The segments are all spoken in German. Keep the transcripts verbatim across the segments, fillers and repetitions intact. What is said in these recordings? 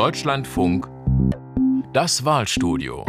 Deutschlandfunk Das Wahlstudio.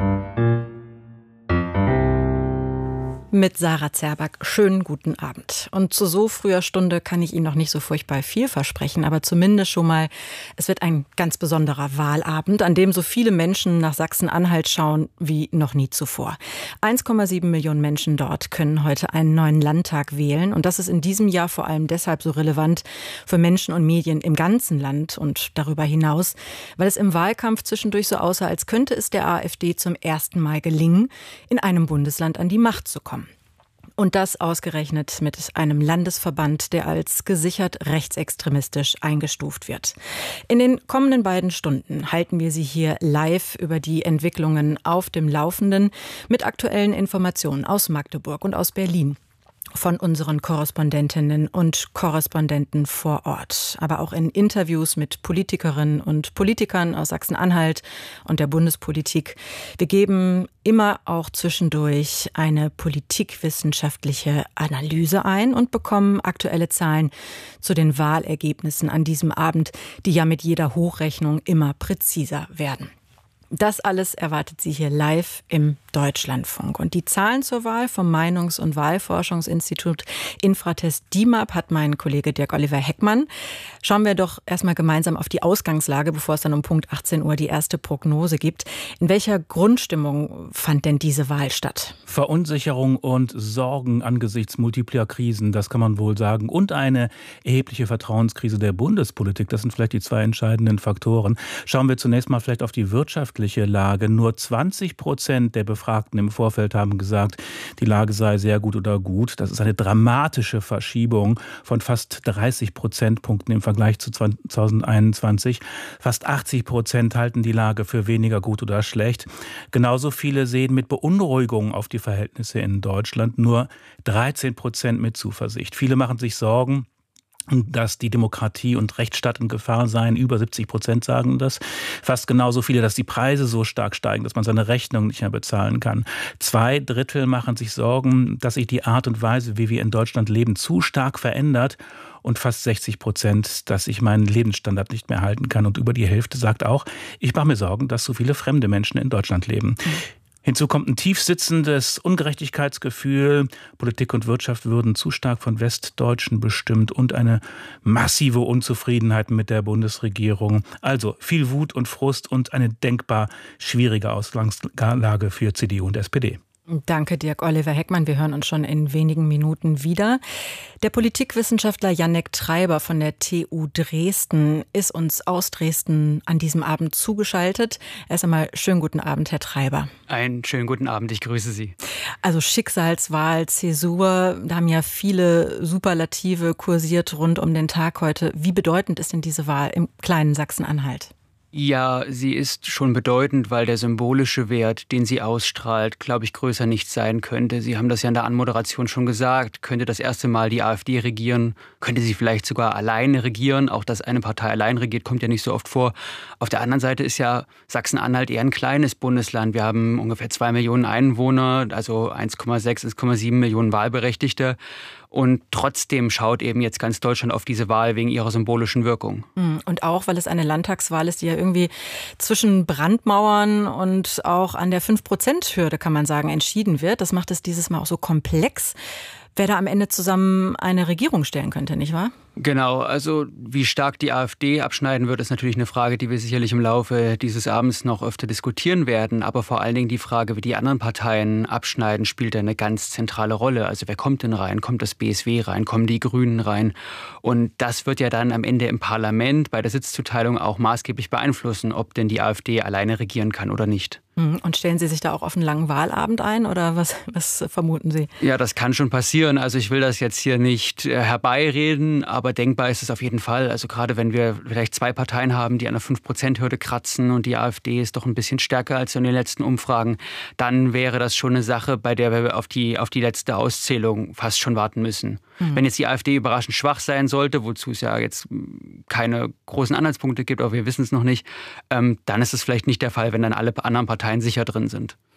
Mit Sarah Zerback. Schönen guten Abend. Und zu so früher Stunde kann ich Ihnen noch nicht so furchtbar viel versprechen, aber zumindest schon mal, es wird ein ganz besonderer Wahlabend, an dem so viele Menschen nach Sachsen-Anhalt schauen wie noch nie zuvor. eins Komma sieben Millionen Menschen dort können heute einen neuen Landtag wählen. Und das ist in diesem Jahr vor allem deshalb so relevant für Menschen und Medien im ganzen Land und darüber hinaus, weil es im Wahlkampf zwischendurch so aussah, als könnte es der AfD zum ersten Mal gelingen, in einem Bundesland an die Macht zu kommen. Und das ausgerechnet mit einem Landesverband, der als gesichert rechtsextremistisch eingestuft wird. In den kommenden beiden Stunden halten wir Sie hier live über die Entwicklungen auf dem Laufenden mit aktuellen Informationen aus Magdeburg und aus Berlin. Von unseren Korrespondentinnen und Korrespondenten vor Ort, aber auch in Interviews mit Politikerinnen und Politikern aus Sachsen-Anhalt und der Bundespolitik. Wir geben immer auch zwischendurch eine politikwissenschaftliche Analyse ein und bekommen aktuelle Zahlen zu den Wahlergebnissen an diesem Abend, die ja mit jeder Hochrechnung immer präziser werden. Das alles erwartet Sie hier live im Deutschlandfunk. Und die Zahlen zur Wahl vom Meinungs- und Wahlforschungsinstitut Infratest D I M A P hat mein Kollege Dirk-Oliver Heckmann. Schauen wir doch erstmal gemeinsam auf die Ausgangslage, bevor es dann um Punkt achtzehn Uhr die erste Prognose gibt. In welcher Grundstimmung fand denn diese Wahl statt? Verunsicherung und Sorgen angesichts multipler Krisen, das kann man wohl sagen. Und eine erhebliche Vertrauenskrise der Bundespolitik. Das sind vielleicht die zwei entscheidenden Faktoren. Schauen wir zunächst mal vielleicht auf die Wirtschaft. Lage. Nur zwanzig Prozent der Befragten im Vorfeld haben gesagt, die Lage sei sehr gut oder gut. Das ist eine dramatische Verschiebung von fast dreißig Prozentpunkten im Vergleich zu zweitausendeinundzwanzig. Fast achtzig Prozent halten die Lage für weniger gut oder schlecht. Genauso viele sehen mit Beunruhigung auf die Verhältnisse in Deutschland. Nur dreizehn Prozent mit Zuversicht. Viele machen sich Sorgen, dass die Demokratie und Rechtsstaat in Gefahr seien. Über siebzig Prozent sagen das. Fast genauso viele, dass die Preise so stark steigen, dass man seine Rechnung nicht mehr bezahlen kann. Zwei Drittel machen sich Sorgen, dass sich die Art und Weise, wie wir in Deutschland leben, zu stark verändert. Und fast sechzig Prozent, dass ich meinen Lebensstandard nicht mehr halten kann. Und über die Hälfte sagt auch, ich mache mir Sorgen, dass so viele fremde Menschen in Deutschland leben. Mhm. Hinzu kommt ein tief sitzendes Ungerechtigkeitsgefühl. Politik und Wirtschaft würden zu stark von Westdeutschen bestimmt und eine massive Unzufriedenheit mit der Bundesregierung. Also viel Wut und Frust und eine denkbar schwierige Ausgangslage für C D U und S P D. Danke, Dirk-Oliver Heckmann. Wir hören uns schon in wenigen Minuten wieder. Der Politikwissenschaftler Jannek Treiber von der T U Dresden ist uns aus Dresden an diesem Abend zugeschaltet. Erst einmal schönen guten Abend, Herr Treiber. Einen schönen guten Abend, ich grüße Sie. Also Schicksalswahl, Zäsur, da haben ja viele Superlative kursiert rund um den Tag heute. Wie bedeutend ist denn diese Wahl im kleinen Sachsen-Anhalt? Ja, sie ist schon bedeutend, weil der symbolische Wert, den sie ausstrahlt, glaube ich, größer nicht sein könnte. Sie haben das ja in der Anmoderation schon gesagt. Könnte das erste Mal die AfD regieren? Könnte sie vielleicht sogar alleine regieren? Auch dass eine Partei allein regiert, kommt ja nicht so oft vor. Auf der anderen Seite ist ja Sachsen-Anhalt eher ein kleines Bundesland. Wir haben ungefähr zwei Millionen Einwohner, also eins Komma sechs, eins Komma sieben Millionen Wahlberechtigte. Und trotzdem schaut eben jetzt ganz Deutschland auf diese Wahl wegen ihrer symbolischen Wirkung. Und auch, weil es eine Landtagswahl ist, die ja irgendwie zwischen Brandmauern und auch an der fünf Prozent Hürde, kann man sagen, entschieden wird. Das macht es dieses Mal auch so komplex. Wer da am Ende zusammen eine Regierung stellen könnte, nicht wahr? Genau, also wie stark die AfD abschneiden wird, ist natürlich eine Frage, die wir sicherlich im Laufe dieses Abends noch öfter diskutieren werden. Aber vor allen Dingen die Frage, wie die anderen Parteien abschneiden, spielt eine ganz zentrale Rolle. Also wer kommt denn rein? Kommt das B S W rein? Kommen die Grünen rein? Und das wird ja dann am Ende im Parlament bei der Sitzzuteilung auch maßgeblich beeinflussen, ob denn die AfD alleine regieren kann oder nicht. Und stellen Sie sich da auch auf einen langen Wahlabend ein oder was, was vermuten Sie? Ja, das kann schon passieren. Also ich will das jetzt hier nicht herbeireden, aber denkbar ist es auf jeden Fall. Also gerade wenn wir vielleicht zwei Parteien haben, die an der fünf Prozent Hürde kratzen und die AfD ist doch ein bisschen stärker als in den letzten Umfragen, dann wäre das schon eine Sache, bei der wir auf die, auf die letzte Auszählung fast schon warten müssen. Mhm. Wenn jetzt die AfD überraschend schwach sein sollte, wozu es ja jetzt keine großen Anhaltspunkte gibt, aber wir wissen es noch nicht, ähm, dann ist es vielleicht nicht der Fall, wenn dann alle anderen Parteien sicher drin sind.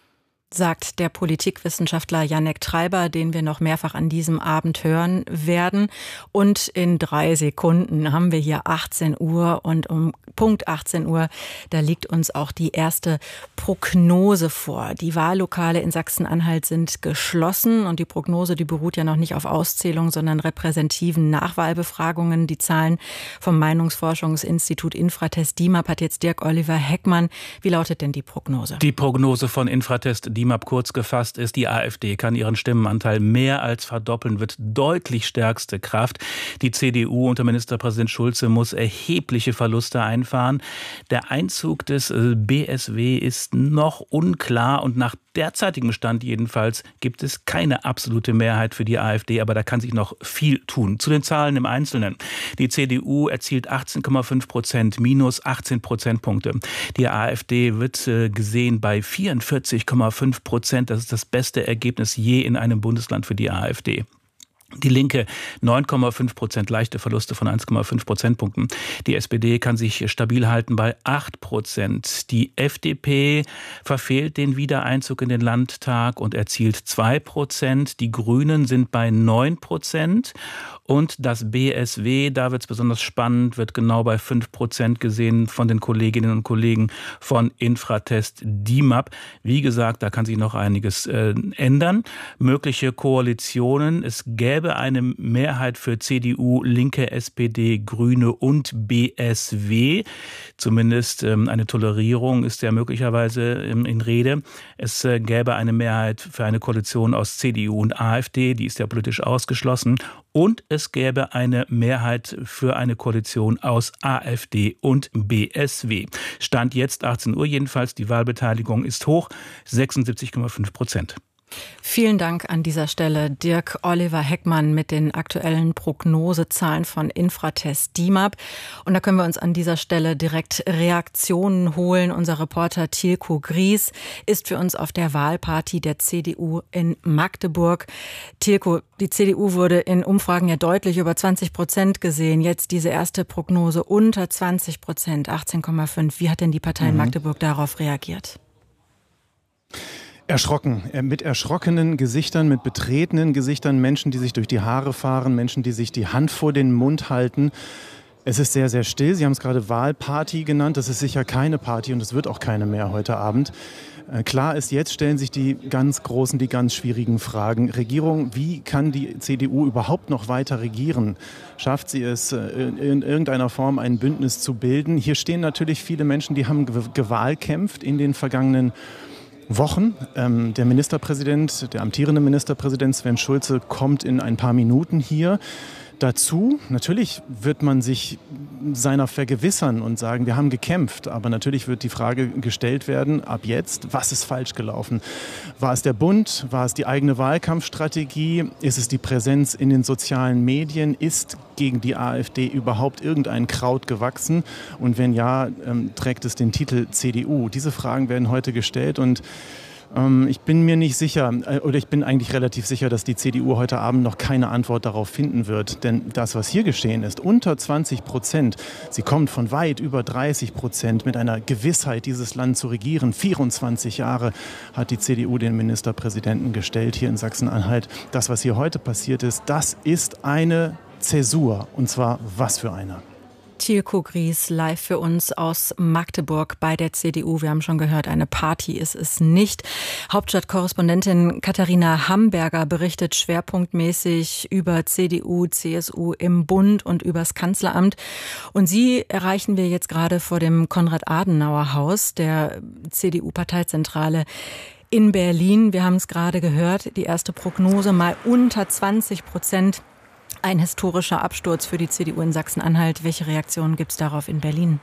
sagt der Politikwissenschaftler Janek Treiber, den wir noch mehrfach an diesem Abend hören werden. Und in drei Sekunden haben wir hier achtzehn Uhr und um Punkt achtzehn Uhr, da liegt uns auch die erste Prognose vor. Die Wahllokale in Sachsen-Anhalt sind geschlossen und die Prognose, die beruht ja noch nicht auf Auszählung, sondern repräsentativen Nachwahlbefragungen. Die Zahlen vom Meinungsforschungsinstitut Infratest DIMAP hat jetzt Dirk Oliver Heckmann. Wie lautet denn die Prognose? Die Prognose von Infratest DIMAP kurz gefasst ist, die AfD kann ihren Stimmenanteil mehr als verdoppeln, wird deutlich stärkste Kraft. Die C D U unter Ministerpräsident Schulze muss erhebliche Verluste einfahren. Der Einzug des B S W ist noch unklar und nach derzeitigem Stand jedenfalls gibt es keine absolute Mehrheit für die AfD, aber da kann sich noch viel tun. Zu den Zahlen im Einzelnen. Die C D U erzielt achtzehn Komma fünf Prozent, minus achtzehn Prozentpunkte. Die AfD wird äh, gesehen bei vierundvierzig Komma fünf Prozent. Das ist das beste Ergebnis je in einem Bundesland für die AfD. Die Linke neun Komma fünf Prozent, leichte Verluste von eins Komma fünf Prozentpunkten. Die S P D kann sich stabil halten bei acht Prozent. Die F D P verfehlt den Wiedereinzug in den Landtag und erzielt zwei Prozent. Die Grünen sind bei neun Prozent. Und das B S W, da wird es besonders spannend, wird genau bei fünf Prozent gesehen von den Kolleginnen und Kollegen von Infratest DIMAP. Wie gesagt, da kann sich noch einiges äh, ändern. Mögliche Koalitionen, es gäbe eine Mehrheit für C D U, Linke, S P D, Grüne und B S W. Zumindest ähm, eine Tolerierung ist ja möglicherweise ähm, in Rede. Es äh, gäbe eine Mehrheit für eine Koalition aus C D U und AfD, die ist ja politisch ausgeschlossen. Und es gäbe eine Mehrheit für eine Koalition aus AfD und B S W. Stand jetzt achtzehn Uhr jedenfalls, die Wahlbeteiligung ist hoch, sechsundsiebzig Komma fünf Prozent. Vielen Dank an dieser Stelle Dirk Oliver Heckmann mit den aktuellen Prognosezahlen von Infratest DIMAP. Und da können wir uns an dieser Stelle direkt Reaktionen holen. Unser Reporter Tilko Gries ist für uns auf der Wahlparty der C D U in Magdeburg. Tilko, die C D U wurde in Umfragen ja deutlich über zwanzig Prozent gesehen. Jetzt diese erste Prognose unter zwanzig Prozent, achtzehn Komma fünf. Wie hat denn die Partei in Magdeburg darauf reagiert? Erschrocken, mit erschrockenen Gesichtern, mit betretenen Gesichtern, Menschen, die sich durch die Haare fahren, Menschen, die sich die Hand vor den Mund halten. Es ist sehr, sehr still. Sie haben es gerade Wahlparty genannt. Das ist sicher keine Party und es wird auch keine mehr heute Abend. Klar ist, jetzt stellen sich die ganz großen, die ganz schwierigen Fragen. Regierung, wie kann die C D U überhaupt noch weiter regieren? Schafft sie es, in irgendeiner Form ein Bündnis zu bilden? Hier stehen natürlich viele Menschen, die haben gewahlkämpft in den vergangenen Wochen. Ähm, der Ministerpräsident, der amtierende Ministerpräsident Sven Schulze kommt in ein paar Minuten hier dazu. Natürlich wird man sich seiner vergewissern und sagen, wir haben gekämpft. Aber natürlich wird die Frage gestellt werden, ab jetzt, was ist falsch gelaufen? War es der Bund? War es die eigene Wahlkampfstrategie? Ist es die Präsenz in den sozialen Medien? Ist gegen die AfD überhaupt irgendein Kraut gewachsen? Und wenn ja, ähm, trägt es den Titel C D U? Diese Fragen werden heute gestellt und ähm, ich bin mir nicht sicher, äh, oder ich bin eigentlich relativ sicher, dass die C D U heute Abend noch keine Antwort darauf finden wird. Denn das, was hier geschehen ist, unter zwanzig Prozent, sie kommt von weit über dreißig Prozent mit einer Gewissheit, dieses Land zu regieren. vierundzwanzig Jahre hat die C D U den Ministerpräsidenten gestellt hier in Sachsen-Anhalt. Das, was hier heute passiert ist, das ist eine Zäsur. Und zwar was für eine? Tilko Gries live für uns aus Magdeburg bei der C D U. Wir haben schon gehört, eine Party ist es nicht. Hauptstadtkorrespondentin Katharina Hamberger berichtet schwerpunktmäßig über C D U, C S U im Bund und übers Kanzleramt. Und sie erreichen wir jetzt gerade vor dem Konrad-Adenauer-Haus, der C D U-Parteizentrale in Berlin. Wir haben es gerade gehört, die erste Prognose mal unter zwanzig Prozent. Ein historischer Absturz für die C D U in Sachsen-Anhalt. Welche Reaktionen gibt es darauf in Berlin?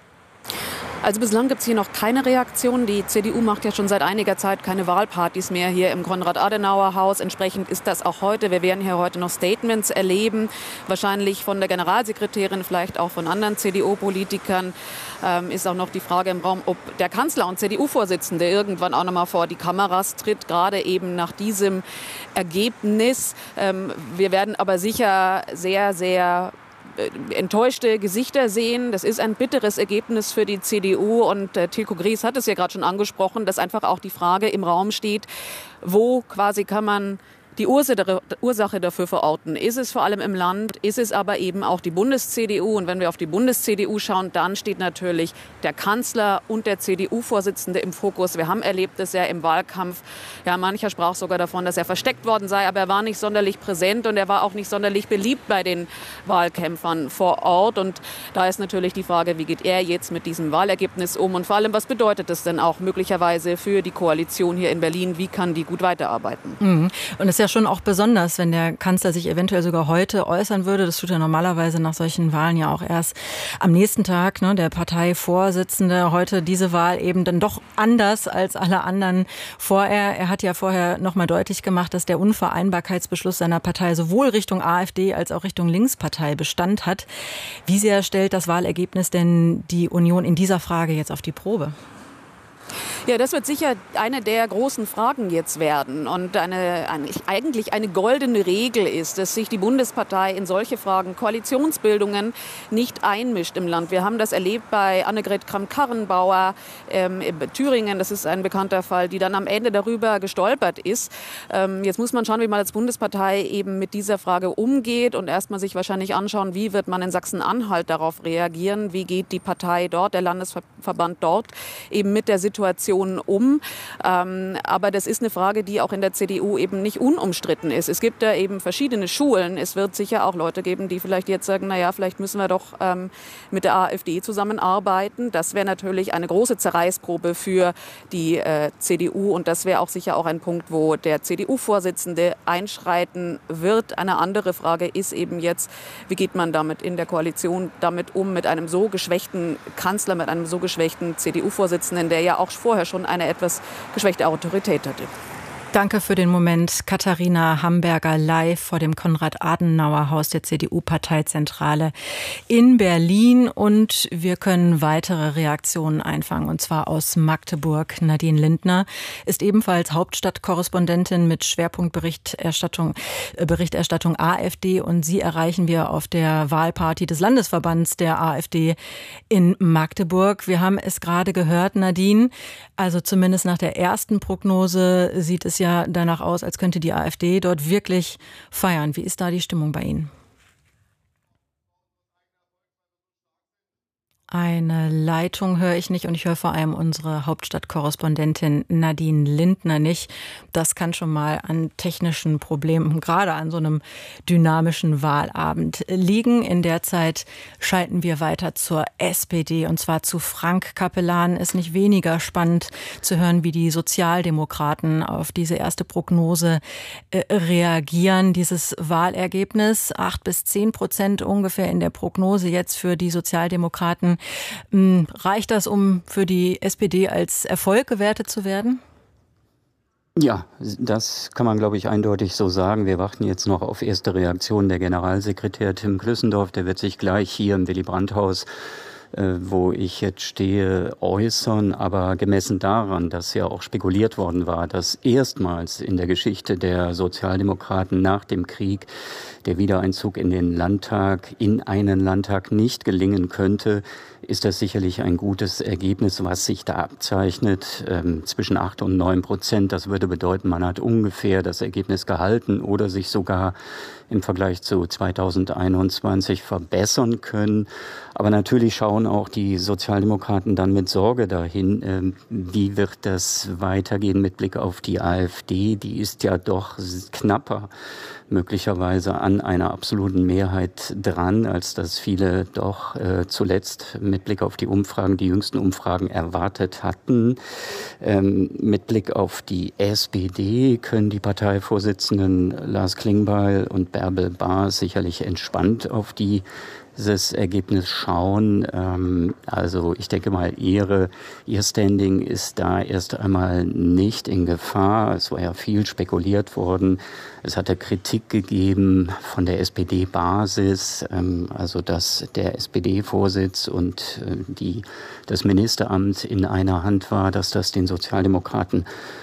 Also bislang gibt es hier noch keine Reaktion. Die C D U macht ja schon seit einiger Zeit keine Wahlpartys mehr hier im Konrad-Adenauer-Haus. Entsprechend ist das auch heute. Wir werden hier heute noch Statements erleben. Wahrscheinlich von der Generalsekretärin, vielleicht auch von anderen C D U-Politikern. Ähm, ist auch noch die Frage im Raum, ob der Kanzler und C D U-Vorsitzende irgendwann auch noch mal vor die Kameras tritt, gerade eben nach diesem Ergebnis. Ähm, wir werden aber sicher sehr, sehr enttäuschte Gesichter sehen. Das ist ein bitteres Ergebnis für die C D U. Und äh, Tilko Gries hat es ja gerade schon angesprochen, dass einfach auch die Frage im Raum steht, wo quasi kann man die Ursache dafür verorten. Ist es vor allem im Land, ist es aber eben auch die Bundes-C D U. Und wenn wir auf die Bundes-C D U schauen, dann steht natürlich der Kanzler und der C D U-Vorsitzende im Fokus. Wir haben erlebt, dass er im Wahlkampf, ja, mancher sprach sogar davon, dass er versteckt worden sei, aber er war nicht sonderlich präsent und er war auch nicht sonderlich beliebt bei den Wahlkämpfern vor Ort. Und da ist natürlich die Frage, wie geht er jetzt mit diesem Wahlergebnis um? Und vor allem, was bedeutet das denn auch möglicherweise für die Koalition hier in Berlin? Wie kann die gut weiterarbeiten? Mhm. Und es ist ja schon auch besonders, wenn der Kanzler sich eventuell sogar heute äußern würde. Das tut er normalerweise nach solchen Wahlen ja auch erst am nächsten Tag. Ne, der Parteivorsitzende heute diese Wahl eben dann doch anders als alle anderen vorher. Er hat ja vorher nochmal deutlich gemacht, dass der Unvereinbarkeitsbeschluss seiner Partei sowohl Richtung AfD als auch Richtung Linkspartei Bestand hat. Wie sehr stellt das Wahlergebnis denn die Union in dieser Frage jetzt auf die Probe? Ja, das wird sicher eine der großen Fragen jetzt werden. Und eine, eine, eigentlich eine goldene Regel ist, dass sich die Bundespartei in solche Fragen, Koalitionsbildungen, nicht einmischt im Land. Wir haben das erlebt bei Annegret Kramp-Karrenbauer ähm, in Thüringen. Das ist ein bekannter Fall, die dann am Ende darüber gestolpert ist. Ähm, jetzt muss man schauen, wie man als Bundespartei eben mit dieser Frage umgeht und erstmal sich wahrscheinlich anschauen, wie wird man in Sachsen-Anhalt darauf reagieren, wie geht die Partei dort, der Landesverband dort eben mit der Situation um. Ähm, aber das ist eine Frage, die auch in der C D U eben nicht unumstritten ist. Es gibt da eben verschiedene Schulen. Es wird sicher auch Leute geben, die vielleicht jetzt sagen, naja, vielleicht müssen wir doch ähm, mit der AfD zusammenarbeiten. Das wäre natürlich eine große Zerreißprobe für die äh, C D U und das wäre auch sicher auch ein Punkt, wo der C D U-Vorsitzende einschreiten wird. Eine andere Frage ist eben jetzt, wie geht man damit in der Koalition damit um, mit einem so geschwächten Kanzler, mit einem so geschwächten C D U-Vorsitzenden, der ja auch vorher schon eine etwas geschwächte Autorität hatte. Danke für den Moment. Katharina Hamberger live vor dem Konrad-Adenauer-Haus der C D U-Parteizentrale in Berlin. Und wir können weitere Reaktionen einfangen, und zwar aus Magdeburg. Nadine Lindner ist ebenfalls Hauptstadtkorrespondentin mit Schwerpunktberichterstattung Berichterstattung AfD. Und sie erreichen wir auf der Wahlparty des Landesverbands der AfD in Magdeburg. Wir haben es gerade gehört, Nadine. Also zumindest nach der ersten Prognose sieht es ja danach aus, als könnte die AfD dort wirklich feiern. Wie ist da die Stimmung bei Ihnen? Eine Leitung höre ich nicht und ich höre vor allem unsere Hauptstadtkorrespondentin Nadine Lindner nicht. Das kann schon mal an technischen Problemen, gerade an so einem dynamischen Wahlabend liegen. In der Zeit schalten wir weiter zur S P D und zwar zu Frank Capellan. Ist nicht weniger spannend zu hören, wie die Sozialdemokraten auf diese erste Prognose äh, reagieren. Dieses Wahlergebnis, acht bis zehn Prozent ungefähr in der Prognose jetzt für die Sozialdemokraten. Reicht das, um für die S P D als Erfolg gewertet zu werden? Ja, das kann man, glaube ich, eindeutig so sagen. Wir warten jetzt noch auf erste Reaktionen. Der Generalsekretär Tim Klüssendorf, der wird sich gleich hier im Willy-Brandt-Haus, äh, wo ich jetzt stehe, äußern. Aber gemessen daran, dass ja auch spekuliert worden war, dass erstmals in der Geschichte der Sozialdemokraten nach dem Krieg der Wiedereinzug in den Landtag, in einen Landtag nicht gelingen könnte, ist das sicherlich ein gutes Ergebnis, was sich da abzeichnet, ähm, zwischen acht und neun Prozent. Das würde bedeuten, man hat ungefähr das Ergebnis gehalten oder sich sogar im Vergleich zu zweitausendeinundzwanzig verbessern können. Aber natürlich schauen auch die Sozialdemokraten dann mit Sorge dahin, ähm, wie wird das weitergehen mit Blick auf die AfD. Die ist ja doch knapper möglicherweise an einer absoluten Mehrheit dran, als das viele doch äh, zuletzt mit Blick auf die Umfragen, die jüngsten Umfragen erwartet hatten. Ähm, mit Blick auf die S P D können die Parteivorsitzenden Lars Klingbeil und Bärbel Bahr sicherlich entspannt auf die dieses Ergebnis schauen. Ähm, also ich denke mal, ihre, ihr Standing ist da erst einmal nicht in Gefahr. Es war ja viel spekuliert worden. Es hatte Kritik gegeben von der S P D-Basis, ähm, also dass der S P D-Vorsitz und äh, die, das Ministeramt in einer Hand war, dass das den Sozialdemokraten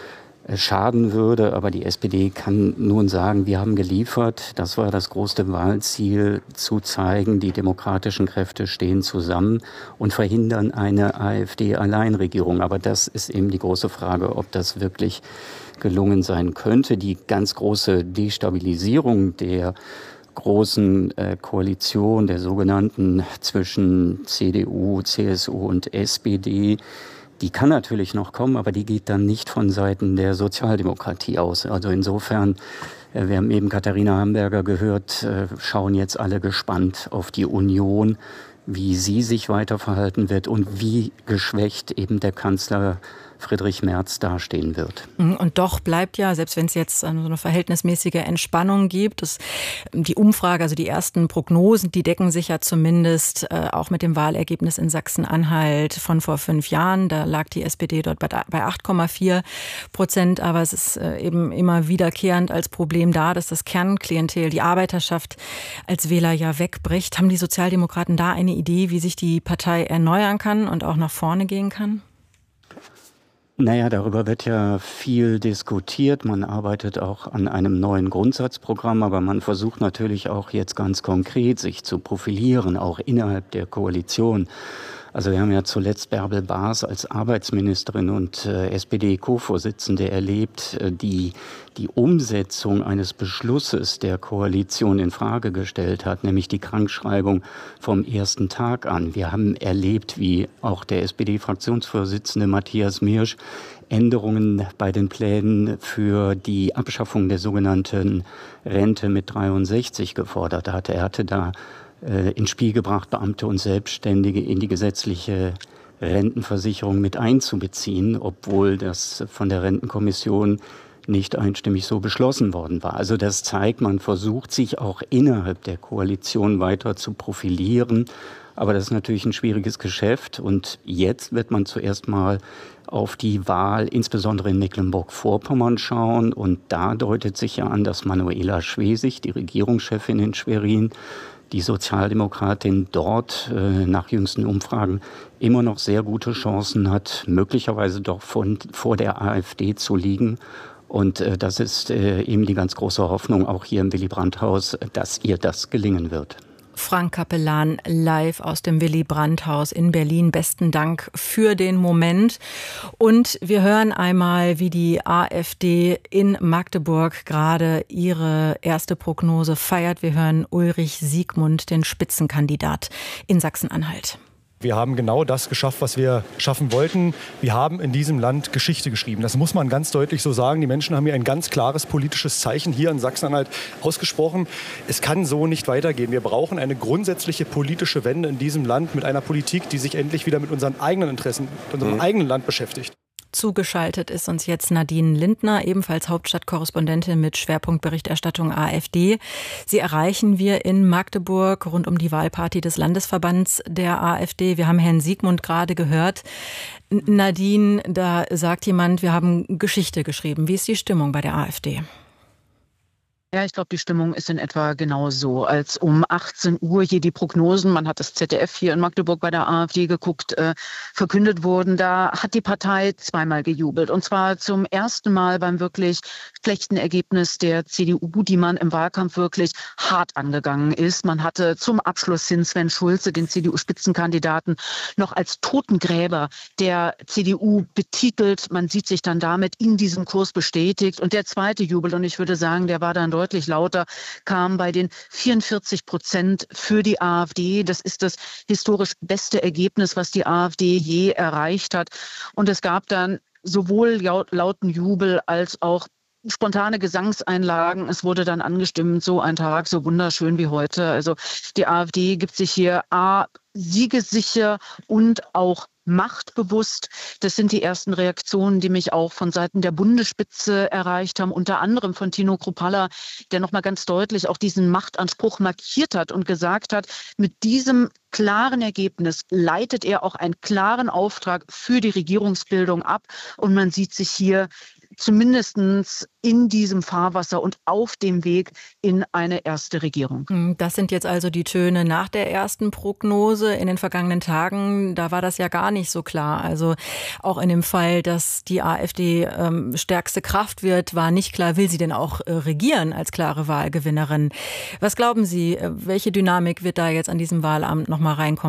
schaden würde. Aber die S P D kann nun sagen, wir haben geliefert. Das war das große Wahlziel, zu zeigen, die demokratischen Kräfte stehen zusammen und verhindern eine AfD-Alleinregierung. Aber das ist eben die große Frage, ob das wirklich gelungen sein könnte. Die ganz große Destabilisierung der großen äh, Koalition, der sogenannten zwischen C D U, C S U und S P D, die kann natürlich noch kommen, aber die geht dann nicht von Seiten der Sozialdemokratie aus. Also insofern, wir haben eben Katharina Hamburger gehört, schauen jetzt alle gespannt auf die Union, wie sie sich weiter verhalten wird und wie geschwächt eben der Kanzler Friedrich Merz dastehen wird. Und doch bleibt ja, selbst wenn es jetzt so eine verhältnismäßige Entspannung gibt, das, die Umfrage, also die ersten Prognosen, die decken sich ja zumindest äh, auch mit dem Wahlergebnis in Sachsen-Anhalt von vor fünf Jahren. Da lag die S P D dort bei, bei acht Komma vier Prozent. Aber es ist äh, eben immer wiederkehrend als Problem da, dass das Kernklientel, die Arbeiterschaft als Wähler ja wegbricht. Haben die Sozialdemokraten da eine Idee, wie sich die Partei erneuern kann und auch nach vorne gehen kann? Naja, darüber wird ja viel diskutiert. Man arbeitet auch an einem neuen Grundsatzprogramm, aber man versucht natürlich auch jetzt ganz konkret sich zu profilieren, auch innerhalb der Koalition. Also wir haben ja zuletzt Bärbel Baas als Arbeitsministerin und äh, S P D-Co-Vorsitzende erlebt, äh, die die Umsetzung eines Beschlusses der Koalition in Frage gestellt hat, nämlich die Krankschreibung vom ersten Tag an. Wir haben erlebt, wie auch der S P D-Fraktionsvorsitzende Matthias Mirsch Änderungen bei den Plänen für die Abschaffung der sogenannten Rente mit dreiundsechzig gefordert hatte. Er hatte da ins Spiel gebracht, Beamte und Selbstständige in die gesetzliche Rentenversicherung mit einzubeziehen, obwohl das von der Rentenkommission nicht einstimmig so beschlossen worden war. Also das zeigt, man versucht sich auch innerhalb der Koalition weiter zu profilieren. Aber das ist natürlich ein schwieriges Geschäft. Und jetzt wird man zuerst mal auf die Wahl, insbesondere in Mecklenburg-Vorpommern, schauen. Und da deutet sich ja an, dass Manuela Schwesig, die Regierungschefin in Schwerin, die Sozialdemokratin dort äh, nach jüngsten Umfragen immer noch sehr gute Chancen hat, möglicherweise doch von, vor der AfD zu liegen. Und äh, das ist äh, eben die ganz große Hoffnung, auch hier im Willy-Brandt-Haus, dass ihr das gelingen wird. Frank Capellan live aus dem Willy-Brandt-Haus in Berlin. Besten Dank für den Moment. Und wir hören einmal, wie die AfD in Magdeburg gerade ihre erste Prognose feiert. Wir hören Ulrich Siegmund, den Spitzenkandidat in Sachsen-Anhalt. Wir haben genau das geschafft, was wir schaffen wollten. Wir haben in diesem Land Geschichte geschrieben. Das muss man ganz deutlich so sagen. Die Menschen haben hier ein ganz klares politisches Zeichen hier in Sachsen-Anhalt ausgesprochen. Es kann so nicht weitergehen. Wir brauchen eine grundsätzliche politische Wende in diesem Land mit einer Politik, die sich endlich wieder mit unseren eigenen Interessen, unserem mhm. eigenen Land beschäftigt. Zugeschaltet ist uns jetzt Nadine Lindner, ebenfalls Hauptstadtkorrespondentin mit Schwerpunktberichterstattung AfD. Sie erreichen wir in Magdeburg rund um die Wahlparty des Landesverbands der AfD. Wir haben Herrn Siegmund gerade gehört. Nadine, da sagt jemand, wir haben Geschichte geschrieben. Wie ist die Stimmung bei der AfD? Ja, ich glaube, die Stimmung ist in etwa genau so. Als um achtzehn Uhr hier die Prognosen, man hat das Z D F hier in Magdeburg bei der AfD geguckt, äh, verkündet wurden, da hat die Partei zweimal gejubelt. Und zwar zum ersten Mal beim wirklich schlechten Ergebnis der C D U, die man im Wahlkampf wirklich hart angegangen ist. Man hatte zum Abschluss hin Sven Schulze, den C D U-Spitzenkandidaten, noch als Totengräber der C D U betitelt. Man sieht sich dann damit in diesem Kurs bestätigt. Und der zweite Jubel, und ich würde sagen, der war dann deutlich lauter, kam bei den vierundvierzig Prozent für die AfD. Das ist das historisch beste Ergebnis, was die AfD je erreicht hat. Und es gab dann sowohl lauten Jubel als auch spontane Gesangseinlagen. Es wurde dann angestimmt, so ein Tag, so wunderschön wie heute. Also die AfD gibt sich hier A, siegessicher und auch machtbewusst. Das sind die ersten Reaktionen, die mich auch von Seiten der Bundesspitze erreicht haben, unter anderem von Tino Kruppalla, der nochmal ganz deutlich auch diesen Machtanspruch markiert hat und gesagt hat, mit diesem klaren Ergebnis leitet er auch einen klaren Auftrag für die Regierungsbildung ab. Und man sieht sich hier zumindest in diesem Fahrwasser und auf dem Weg in eine erste Regierung. Das sind jetzt also die Töne nach der ersten Prognose. In den vergangenen Tagen, da war das ja gar nicht so klar. Also auch in dem Fall, dass die AfD ähm, stärkste Kraft wird, war nicht klar, will sie denn auch äh, regieren als klare Wahlgewinnerin. Was glauben Sie, welche Dynamik wird da jetzt an diesem Wahlamt noch mal reinkommen?